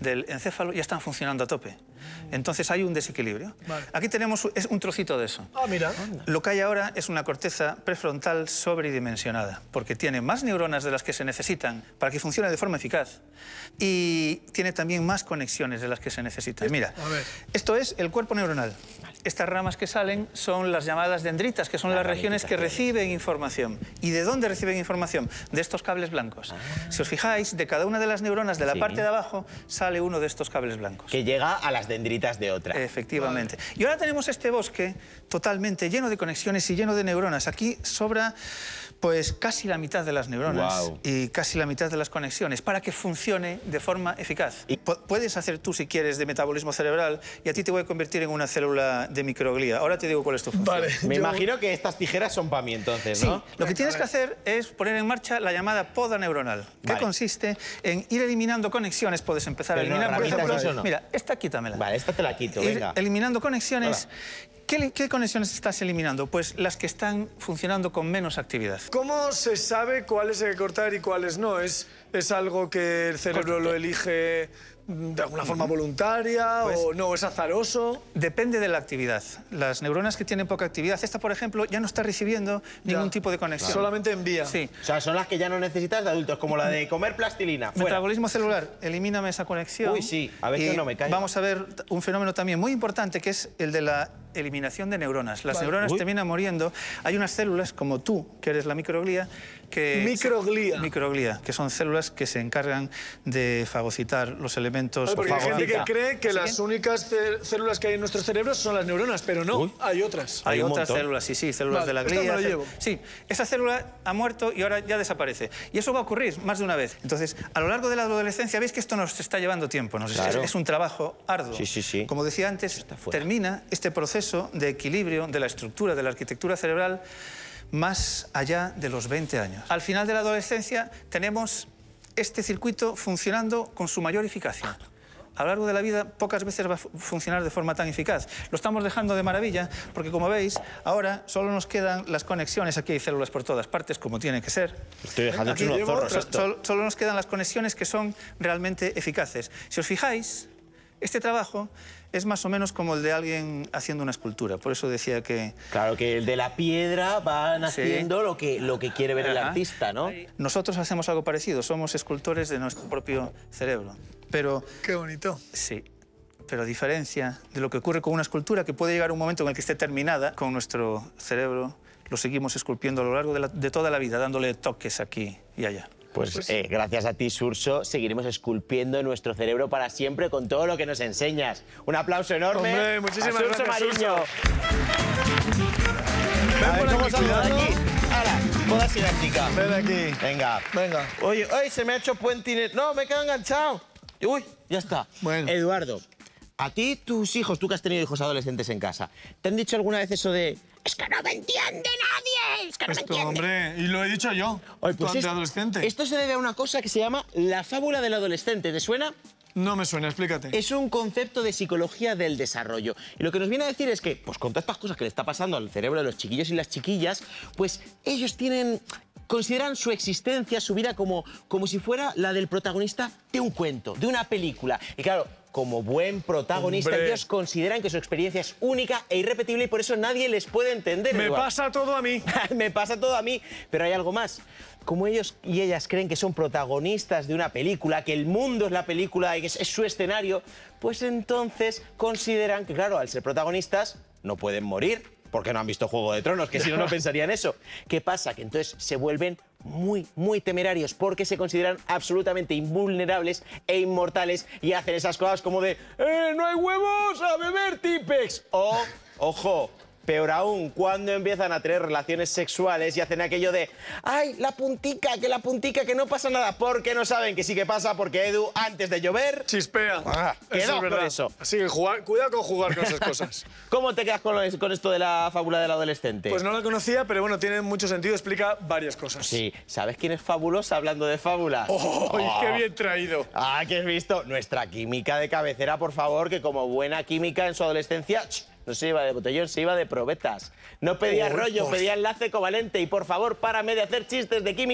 del encéfalo ya están funcionando a tope. Entonces hay un desequilibrio. Vale. Aquí tenemos un trocito de eso. Ah, mira. Lo que hay ahora es una corteza prefrontal sobredimensionada, porque tiene más neuronas de las que se necesitan para que funcione de forma eficaz y tiene también más conexiones de las que se necesitan. Mira, esto es el cuerpo neuronal. Estas ramas que salen son las llamadas dendritas, que son las regiones que reciben información. ¿Y de dónde reciben información? De estos cables blancos. Si os fijáis, de cada una de las neuronas de la parte de abajo sale uno de estos cables blancos. Que llega a las dendritas de otra. Efectivamente. Y ahora tenemos este bosque totalmente lleno de conexiones y lleno de neuronas. Aquí sobra pues casi la mitad de las neuronas y casi la mitad de las conexiones para que funcione de forma eficaz. Y puedes hacer tú, si quieres, de metabolismo cerebral y a ti te voy a convertir en una célula de microglía. Ahora te digo cuál es tu función. Vale. Me imagino que estas tijeras son para mí entonces, ¿no? Sí, lo que tienes que hacer es poner en marcha la llamada poda neuronal, que consiste en ir eliminando conexiones. Puedes empezar a eliminar, por ejemplo, mira, esta quítamela. Vale, esta te la quito, venga. Eliminando conexiones. ¿Qué conexiones estás eliminando? Pues las que están funcionando con menos actividad. ¿Cómo se sabe cuáles hay que cortar y cuáles no? ¿Es algo que el cerebro lo elige de alguna forma voluntaria o no? ¿Es azaroso? Depende de la actividad. Las neuronas que tienen poca actividad, esta, por ejemplo, ya no está recibiendo ningún tipo de conexión. Solamente envía. Sí. O sea, son las que ya no necesitas de adultos, como la de comer plastilina. Metabolismo celular, elimíname esa conexión. Uy, sí, a ver que no me cae. Vamos a ver un fenómeno también muy importante, que es el de la eliminación de neuronas. Las neuronas terminan muriendo. Hay unas células, como tú, que eres la microglía, que... Microglía, que son células que se encargan de fagocitar los elementos... Porque hay gente que cree que las únicas células que hay en nuestro cerebro son las neuronas, pero no, hay otras. Hay otras células, sí, células de la glía. Me lo llevo. Sí, esa célula ha muerto y ahora ya desaparece. Y eso va a ocurrir más de una vez. Entonces, a lo largo de la adolescencia, veis que esto nos está llevando tiempo. Es un trabajo arduo. Sí. Como decía antes, termina este proceso de equilibrio de la estructura, de la arquitectura cerebral, más allá de los 20 años. Al final de la adolescencia tenemos este circuito funcionando con su mayor eficacia. A lo largo de la vida pocas veces va a funcionar de forma tan eficaz. Lo estamos dejando de maravilla porque, como veis, ahora solo nos quedan las conexiones. Aquí hay células por todas partes, como tiene que ser. Estoy dejando aquí unos zorros esto. Solo nos quedan las conexiones que son realmente eficaces. Si os fijáis, este trabajo es más o menos como el de alguien haciendo una escultura. Por eso decía que... Claro, que el de la piedra va naciendo lo que quiere ver el artista, ¿no? Nosotros hacemos algo parecido. Somos escultores de nuestro propio cerebro. Pero... ¡Qué bonito! Sí. Pero a diferencia de lo que ocurre con una escultura, que puede llegar un momento en el que esté terminada, con nuestro cerebro lo seguimos esculpiendo a lo largo de toda la vida, dándole toques aquí y allá. Pues gracias a ti, Surso, seguiremos esculpiendo nuestro cerebro para siempre con todo lo que nos enseñas. Un aplauso enorme. Hombre, muchísimas gracias, Mariño. Ven por ¿Cómo aquí, salimos de aquí? Ahora, poda sináptica. Ven aquí. Venga. Venga. Oye, se me ha hecho puente. No, me he quedado enganchado. Uy, ya está. Bueno. Eduardo, a ti, tus hijos, tú que has tenido hijos adolescentes en casa, ¿te han dicho alguna vez eso de es que no me entiende nadie, es que no me entiende? Hombre, y lo he dicho yo, Oye, pues de adolescente. Esto se debe a una cosa que se llama la fábula del adolescente. ¿Te suena? No me suena, explícate. Es un concepto de psicología del desarrollo. Y lo que nos viene a decir es que, pues con todas estas cosas que le está pasando al cerebro de los chiquillos y las chiquillas, pues ellos consideran su existencia, su vida, como si fuera la del protagonista de un cuento, de una película. Y claro, como buen protagonista, ellos consideran que su experiencia es única e irrepetible y por eso nadie les puede entender. Me pasa todo a mí. Me pasa todo a mí, pero hay algo más. Como ellos y ellas creen que son protagonistas de una película, que el mundo es la película y que es su escenario, pues entonces consideran que, claro, al ser protagonistas no pueden morir, porque no han visto Juego de Tronos, que si no, no pensarían eso. ¿Qué pasa? Que entonces se vuelven muy temerarios porque se consideran absolutamente invulnerables e inmortales y hacen esas cosas como de ¡no hay huevos! ¡A beber Tipex! O, ojo, peor aún, cuando empiezan a tener relaciones sexuales y hacen aquello de ¡ay, la puntica, que no pasa nada! Porque no saben que sí que pasa, porque Edu, antes de llover... chispea. Quedó es por eso. Así que cuidado con jugar con esas cosas. ¿Cómo te quedas con esto de la fábula del adolescente? Pues no la conocía, pero bueno, tiene mucho sentido, explica varias cosas. Sí, ¿sabes quién es fabulosa hablando de fábulas? ¡Qué bien traído! Ah, ¿qué has visto? Nuestra química de cabecera, por favor, que como buena química en su adolescencia... No se iba de botellón, se iba de probetas. No pedía rollo, pedía enlace covalente. Y por favor, párame de hacer chistes de química.